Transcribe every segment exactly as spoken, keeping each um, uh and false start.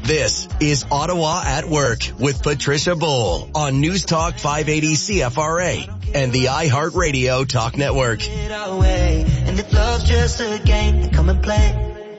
This is Ottawa at Work with Patricia Bowl on News Talk five eighty C F R A and the iHeartRadio Talk Network. And if love's just a game, then come and play.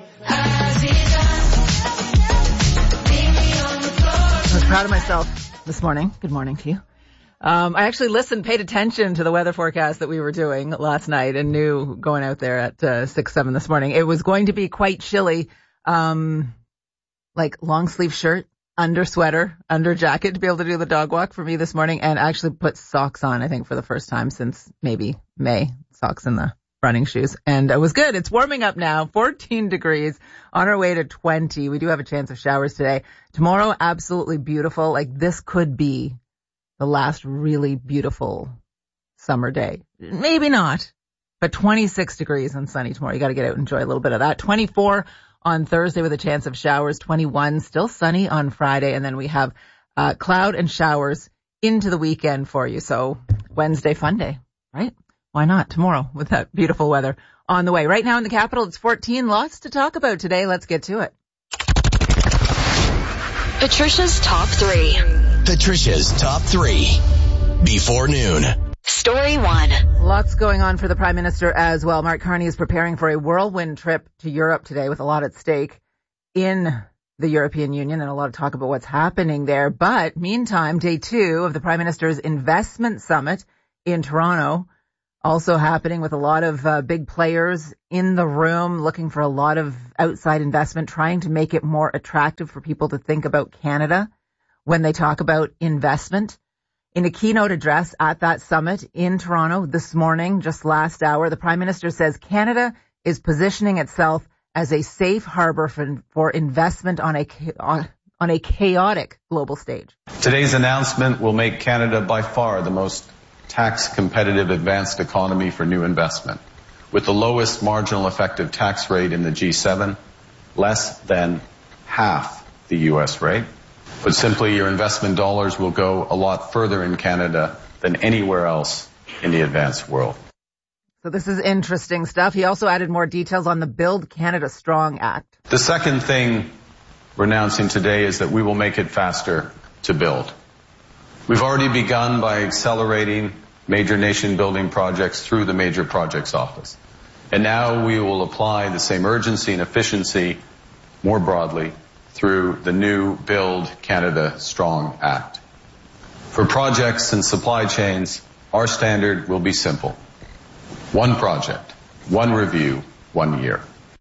I was proud of myself this morning. Good morning to you. Um, I actually listened, paid attention to the weather forecast that we were doing last night and knew going out there at uh, six, seven this morning, it was going to be quite chilly. Um, like long sleeve shirt, under sweater, under jacket to be able to do the dog walk for me this morning, and actually put socks on, I think, for the first time since maybe May. Socks in the running shoes. And it was good. It's warming up now, fourteen degrees, on our way to twenty. We do have a chance of showers today. Tomorrow, absolutely beautiful. Like this could be the last really beautiful summer day. Maybe not, but twenty-six degrees and sunny tomorrow. You got to get out and enjoy a little bit of that. twenty-four on Thursday with a chance of showers, twenty-one, still sunny on Friday, and then we have uh, cloud and showers into the weekend for you. So Wednesday, fun day, right? Why not tomorrow with that beautiful weather on the way? Right now in the capital, it's fourteen. Lots to talk about today. Let's get to it. Patricia's Top three. Patricia's Top three. Before noon. Story one. Lots going on for the Prime Minister as well. Mark Carney is preparing for a whirlwind trip to Europe today with a lot at stake in the European Union and a lot of talk about what's happening there. But meantime, day two of the Prime Minister's Investment Summit in Toronto, also happening with a lot of uh, big players in the room looking for a lot of outside investment, trying to make it more attractive for people to think about Canada when they talk about investment. In a keynote address at that summit in Toronto this morning, just last hour, the Prime Minister says Canada is positioning itself as a safe harbor for, for investment on a, on, on a chaotic global stage. Today's announcement will make Canada by far the most tax competitive advanced economy for new investment, with the lowest marginal effective tax rate in the G seven, less than half the U S rate. But simply, your investment dollars will go a lot further in Canada than anywhere else in the advanced world. So this is interesting stuff. He also added more details on the Build Canada Strong Act. The second thing we're announcing today is that we will make it faster to build. We've already begun by accelerating major nation-building projects through the Major Projects Office. And now we will apply the same urgency and efficiency more broadly through the new Build Canada Strong Act. For projects and supply chains, our standard will be simple. One project, one review, one year.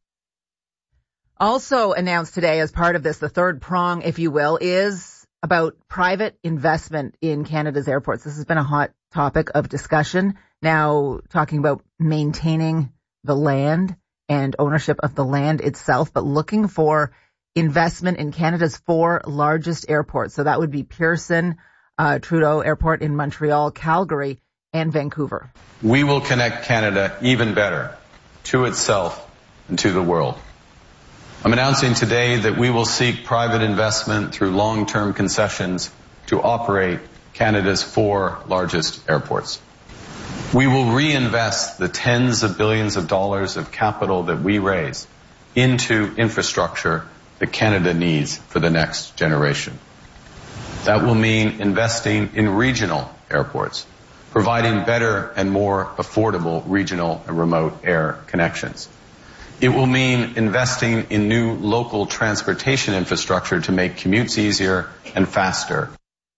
Also announced today as part of this, the third prong, if you will, is about private investment in Canada's airports. This has been a hot topic of discussion. Now talking about maintaining the land and ownership of the land itself, but looking for investment in Canada's four largest airports. So that would be Pearson, uh, Trudeau Airport in Montreal, Calgary, and Vancouver. We will connect Canada even better to itself and to the world. I'm announcing today that we will seek private investment through long-term concessions to operate Canada's four largest airports. We will reinvest the tens of billions of dollars of capital that we raise into infrastructure that Canada needs for the next generation. That will mean investing in regional airports, providing better and more affordable regional and remote air connections. It will mean investing in new local transportation infrastructure to make commutes easier and faster.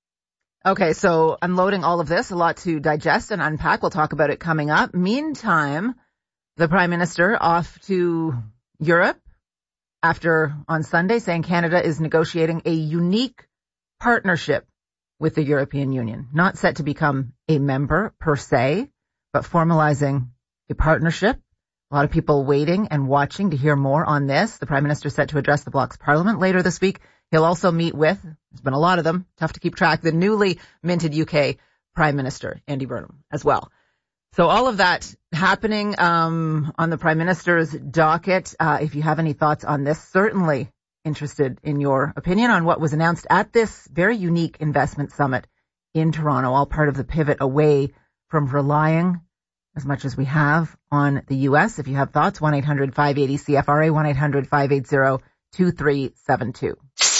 Okay, so unloading all of this, a lot to digest and unpack. We'll talk about it coming up. Meantime, the Prime Minister off to Europe after on Sunday saying Canada is negotiating a unique partnership with the European Union, not set to become a member per se, but formalizing a partnership. A lot of people waiting and watching to hear more on this. The Prime Minister set to address the bloc's parliament later this week. He'll also meet with, there's been a lot of them, tough to keep track, the newly minted U K Prime Minister, Andy Burnham, as well. So all of that happening um, on the Prime Minister's docket. Uh, if you have any thoughts on this, certainly interested in your opinion on what was announced at this very unique investment summit in Toronto, all part of the pivot away from relying as much as we have on the U S. If you have thoughts, one eight hundred five eighty C F R A, one eight hundred five eighty two three seven two.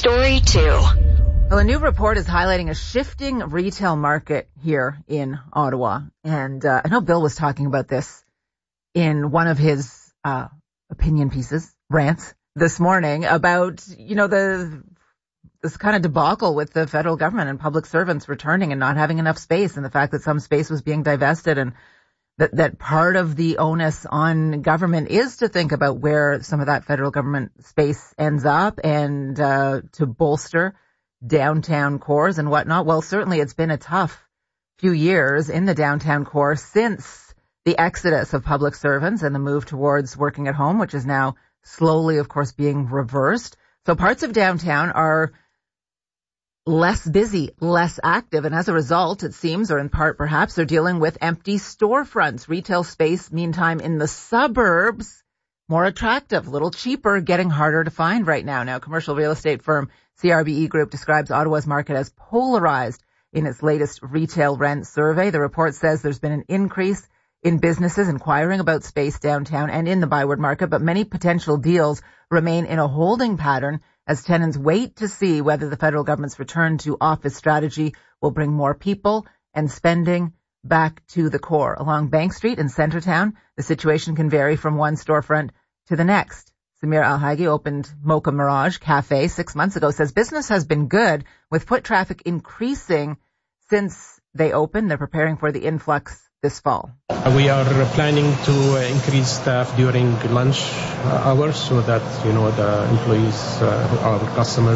Story two. Well, a new report is highlighting a shifting retail market here in Ottawa. And uh, I know Bill was talking about this in one of his uh, opinion pieces, rants, this morning about, you know, the this kind of debacle with the federal government and public servants returning and not having enough space, and the fact that some space was being divested, and that, that part of the onus on government is to think about where some of that federal government space ends up and uh, to bolster downtown cores and whatnot. Well, certainly it's been a tough few years in the downtown core since the exodus of public servants and the move towards working at home, which is now slowly, of course, being reversed. So parts of downtown are less busy, less active, and as a result, it seems, or in part perhaps, they're dealing with empty storefronts. Retail space, meantime, in the suburbs, more attractive, a little cheaper, getting harder to find right now. Now, commercial real estate firm C R B E Group describes Ottawa's market as polarized in its latest retail rent survey. The report says there's been an increase in businesses inquiring about space downtown and in the Byward market, but many potential deals remain in a holding pattern as tenants wait to see whether the federal government's return to office strategy will bring more people and spending back to the core. Along Bank Street in Centertown, the situation can vary from one storefront to the next. Samir Al-Hagi opened Mocha Mirage Cafe six months ago, says business has been good with foot traffic increasing since they opened. They're preparing for the influx this fall. We are planning to increase staff during lunch hours so that, you know, the employees, uh, our customers,